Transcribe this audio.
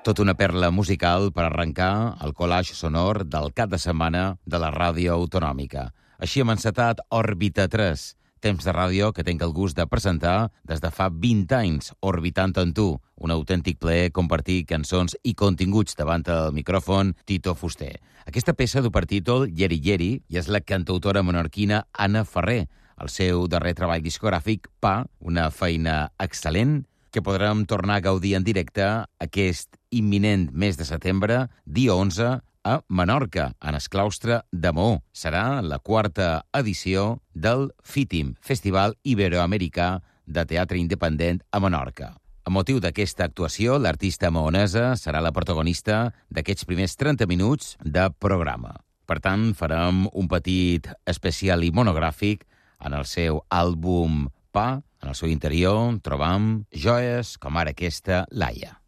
Tot una perla musical per arrencar el collage sonor del cap de setmana de la ràdio autonòmica. Així hem encetat Òrbita 3, temps de ràdio que tinc el gust de presentar des de fa 20 anys, orbitant en tu. Un autèntic plaer compartir cançons i continguts davant el micròfon Tito Fuster. Aquesta peça du per títol Yeri Yeri i és la cantautora menorquina Anna Ferrer. El seu darrer treball discogràfic, Pa, una feina excel·lent, que podrem tornar a gaudir en directe aquest imminent mes de setembre, dia 11, a Menorca, en el claustre de Maó. Serà la 4a edició del FITIM, Festival Iberoamericà de Teatre Independent a Menorca. A motiu d'aquesta actuació, l'artista maonesa serà la protagonista d'aquests primers 30 minuts de programa. Per tant, farem un petit especial i monogràfic en el seu àlbum Pa. En el seu interior trobam joies com ara aquesta Laia.